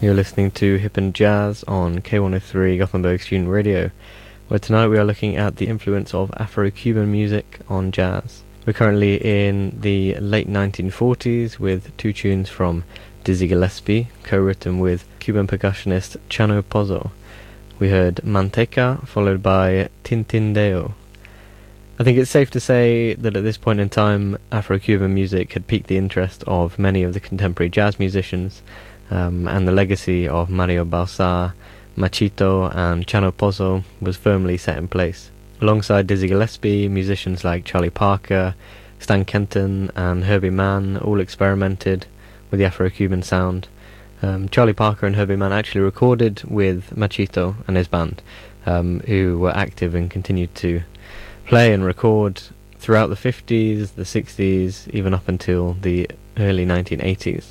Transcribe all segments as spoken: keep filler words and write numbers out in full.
You're listening to Hip and Jazz on K one oh three Gothenburg Student Radio, where tonight we are looking at the influence of Afro-Cuban music on jazz. We're currently in the late nineteen forties with two tunes from Dizzy Gillespie, co-written with Cuban percussionist Chano Pozo. We heard Manteca, followed by Tintindeo. I think it's safe to say that at this point in time, Afro-Cuban music had piqued the interest of many of the contemporary jazz musicians, um, and the legacy of Mario Balsà, Machito and Chano Pozo was firmly set in place. Alongside Dizzy Gillespie, musicians like Charlie Parker, Stan Kenton and Herbie Mann all experimented with the Afro-Cuban sound. Um, Charlie Parker and Herbie Mann actually recorded with Machito and his band, um, who were active and continued to play and record throughout the fifties, the sixties, even up until the early nineteen eighties.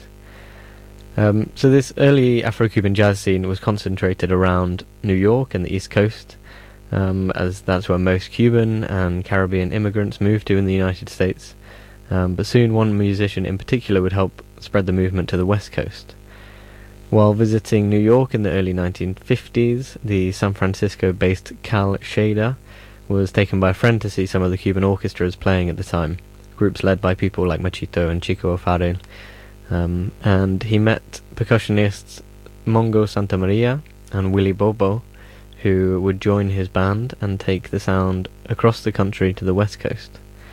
Um, so this early Afro-Cuban jazz scene was concentrated around New York and the East Coast, um, as that's where most Cuban and Caribbean immigrants moved to in the United States. Um, but soon one musician in particular would help spread the movement to the West Coast. While visiting New York in the early nineteen fifties, the San Francisco-based Cal Tjader was taken by a friend to see some of the Cuban orchestras playing at the time, groups led by people like Machito and Chico O'Farrill. Um, and he met percussionists Mongo Santamaria and Willie Bobo, who would join his band and take the sound across the country to the West Coast.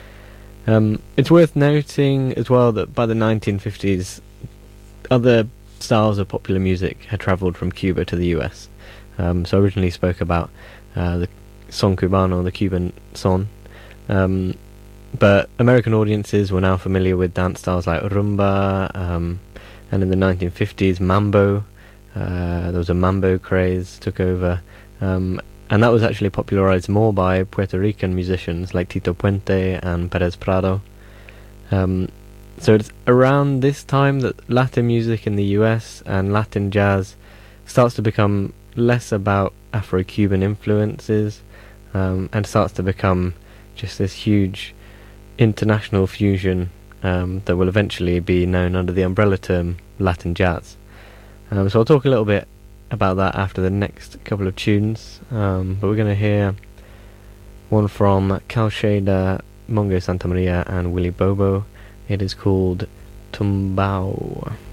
Um, it's worth noting as well that by the nineteen fifties, other styles of popular music had travelled from Cuba to the U S. Um, so I originally spoke about uh, the son cubano, the Cuban son. Um, But American audiences were now familiar with dance styles like rumba, um, and in the nineteen fifties, mambo. Uh, there was a mambo craze took over, um, and that was actually popularized more by Puerto Rican musicians like Tito Puente and Perez Prado. Um, so it's around this time that Latin music in the U S and Latin jazz starts to become less about Afro-Cuban influences, um, and starts to become just this huge international fusion um, that will eventually be known under the umbrella term Latin jazz. Um, so I'll talk a little bit about that after the next couple of tunes, um, but we're going to hear one from Cal Tjader, Mongo Santamaria and Willie Bobo. It is called Tumbao.